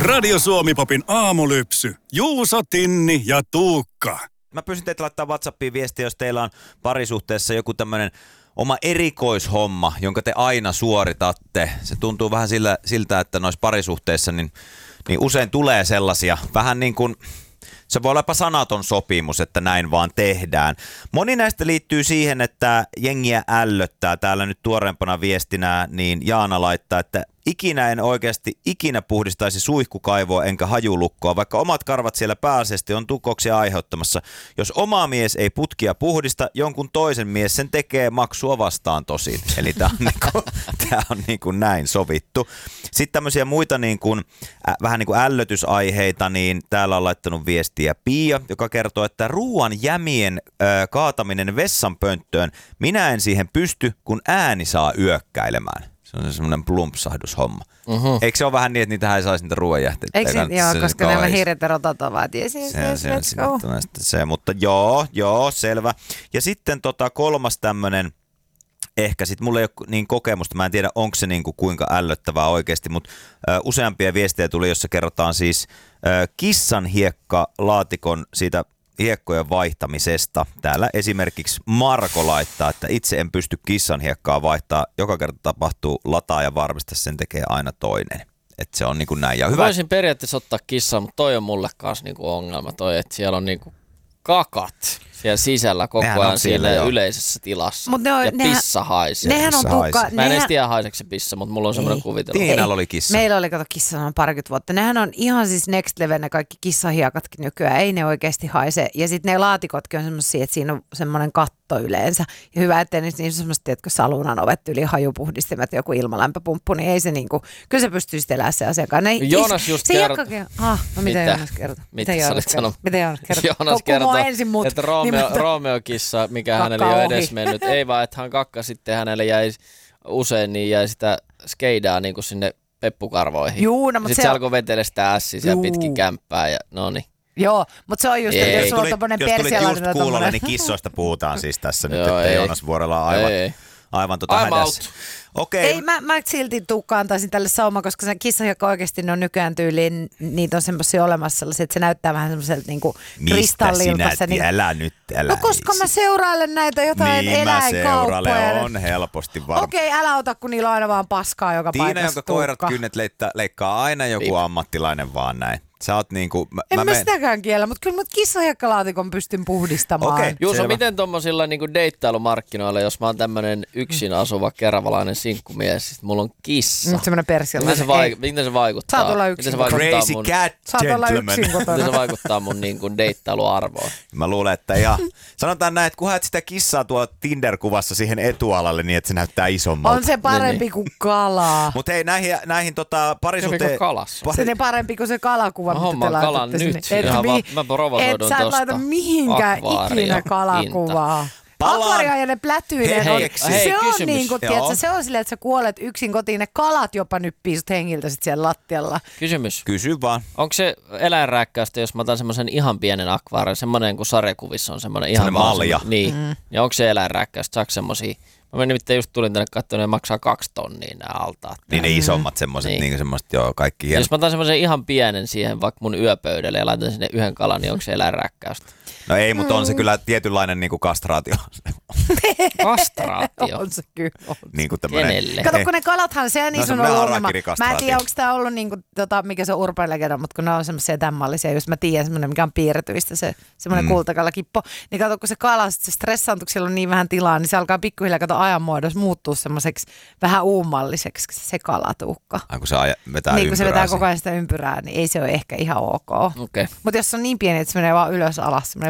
Radio Suomi-popin aamulypsy. Juuso, Tinni ja Tuukka. Mä pyysin teitä laittaa WhatsAppiin viestiä, jos teillä on parisuhteessa joku tämmönen oma erikoishomma, jonka te aina suoritatte. Se tuntuu vähän siltä, että noissa parisuhteissa niin usein tulee sellaisia vähän niin kuin... Se voi olla jopa sanaton sopimus, että näin vaan tehdään. Moni näistä liittyy siihen, että jengiä ällöttää. Täällä nyt tuoreempana viestinä niin Jaana laittaa, että ikinä puhdistaisi suihkukaivoa enkä hajulukkoa, vaikka omat karvat siellä pääasiassa on tukoksia aiheuttamassa. Jos oma mies ei putkia puhdista, jonkun toisen mies sen tekee maksua vastaan tosin. Eli tämä on niin kuin näin sovittu. Sitten tämmöisiä muita niin kuin, vähän niin kuin ällötysaiheita, niin täällä on laittanut viestiä Pia, joka kertoo, että ruoan jämien kaataminen vessanpönttöön, minä en siihen pysty, kun ääni saa yökkäilemään. Se on semmoinen plumpsahdushomma. Uh-huh. Eikö se ole vähän niin, että niitä ei saisi niitä ruoanjähteitä? Eikö se, joo, koska nämä hiiret ja rotat ovat. Se, mutta joo, selvä. Ja sitten kolmas tämmöinen, ehkä sitten mulla ei ole niin kokemusta, mä en tiedä onko se niin kuin kuinka ällöttävää oikeasti, mutta useampia viestejä tuli, jossa kerrotaan siis kissan hiekkalaatikon siitä hiekkojen vaihtamisesta. Täällä esimerkiksi Marko laittaa, että itse en pysty kissan hiekkaa vaihtaa. Joka kerta tapahtuu lataa ja varmista, sen tekee aina toinen. Että se on niin kuin näin. Ja hyvä. Voisin periaatteessa ottaa kissan, mutta toi on mulle kanssa niin kuin ongelma. Toi, että siellä on niin kuin kakat siellä sisällä koko ajan siellä yleisessä tilassa. Ja pissa haisee. Nehän on tukka. Mä en edes tiedä haiseeko se pissa, mutta mulla on semmoinen kuvitelma. Tiinalla oli kissa. Meillä oli kissa on parikymmentä vuotta. Nehän on ihan siis next level ne kaikki kissahiekatkin nykyään. Ei ne oikeasti haise. Ja sitten ne laatikotkin on semmoisia, että siinä on semmoinen katto yleensä. Ja hyvä, ettei niissä on semmoista, tiedätkö, salunan ovet yli hajupuhdistimet, joku ilmalämpöpumppu, niin ei se niinku, kyllä se pystyy sitten elämään se asiakkaan. Joonas just kertoo. Mitä Joonas kertoo? Mitä sä olit sanonut? Mitä Joonas kertoo? Joonas kertoo, että Romeo-kissa, mikä hänelle ei ole edes mennyt. Ei vaan, että hän kakka sitten hänelle jäi usein, niin jäi sitä skeidaa niin kuin sinne peppukarvoihin. Sitten se alkoi vetellä sitä ässiä siellä pitkin kämppää ja no niin. Joo, mutta se on just, että jos sulla on tommonen persialainen. Jos tulit just kuulolle, niin kissoista puhutaan siis tässä nyt, että Joonas Vuorella on aivan hädässä. Okay. Ei, mä silti Tuukka antaisin tälle saumaan, koska se kissahiekka oikeasti ne on nykyään tyyliin, niitä on semmoisia olemassa sellaisia, että se näyttää vähän semmoiselta niinku kristallilta. Mistä sinä, älä No koska mä seurailen näitä jotain eläinkauppoja. Niin mä on helposti varma. Okei, älä ota, kun niillä on aina vaan paskaa joka paikassa. Tiina, jonka koirat kynnet leikkaa aina joku ammattilainen vaan näin. Sä oot niinku... En mä sitäkään kiellä, mutta kyllä mut kissahiekkalaatikoon pystyn puhdistamaan. Okay, Juuso, miten tommosilla niinku deittailumarkkinoilla, jos mä oon tämmönen yksin asuva keravalainen sinkkumies, sit mulla on kissa. Semmoinen persialainen. Miten se vaikuttaa? Saat olla yksin. Crazy cat gentleman. Miten se vaikuttaa mun niinku deittailuarvoon? Mä luulen, että ihan... Sanotaan näin, että kun haet sitä kissaa tuolla Tinder-kuvassa siihen etualalle niin, että se näyttää isommalta. On se parempi kuin kalaa. Mut hei, näihin parisuhteen... Se on parempi kuin se kalakuva. Mä hommaan kalan nyt. Mä provosoidun tosta. Et sä laita mihinkään ikinä kalakuvaa. Akvaria ja ne plätyinen on, se on niinku, tiedätkö, se on silleen, että sä kuolet yksin kotiin, ne kalat jopa nyppii sut hengiltä sit siellä lattialla. Kysymys. Kysy vaan. Onko se eläinrääkkäystä, jos mä otan semmoisen ihan pienen akvaarion, semmoinen kuin sarjakuvissa on semmoinen ihan malja. Niin. Ja onko se eläinrääkkäystä, saako semmosia? Mä nimittäin just tulin tänne katsomaan, ne maksaa 2 tonnia nämä altaat. Niin ne isommat semmoiset, niin semmoiset, joo, kaikki hienot. Jos mä otan semmoisen ihan pienen siihen vaikka mun yöpöydälle ja laitan sinne yhden kalan, niin onko se eläinrääkkäystä? No ei, mutta on se kyllä tietynlainen niinku kastraatio. Kastraatio? On se kyllä. Niinku tämmönen. Kenelle? Kato, kun ne kalathan, se niissä on ollut ongelma. Mä en tiedä, onko tämä ollut niinku, mikä se on urban legenda, mutta kun ne on semmoisia tämmallisia, jos mä tiedän semmoinen, mikä on piirretyistä, se semmoinen kultakalakippo, niin kato, kun se kala, se stressaantuu, siellä on niin vähän tilaa, niin se alkaa pikkuhiljaa ajan muodossa muuttuu semmoiseksi vähän uummalliseksi se kalatuukka. Kun se vetää niin, kun se vetää koko ajan sitä ympyrää, niin ei se ole ehkä ihan ok. Okay. Mutta jos on niin pieni, että se menee vaan ylös alas, semmoinen